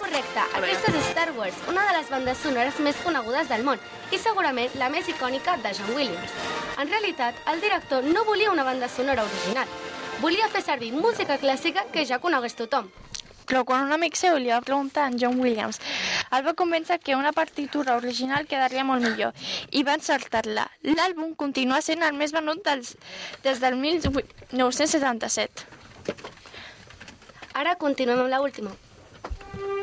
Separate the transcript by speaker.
Speaker 1: Correcte, aquesta és Star Wars, una de les bandes sonores més conegudes del món i segurament la més icònica de John Williams. En realitat, el director no volia una banda sonora original. Volia fer servir música clàssica que ja conegués tothom.
Speaker 2: Però quan un amic seu li va preguntar a John Williams, el va convèncer que una partitura original quedaria molt millor i va encertar-la. L'àlbum continua sent el més venut des del 1977.
Speaker 1: Ara continuem amb l'última.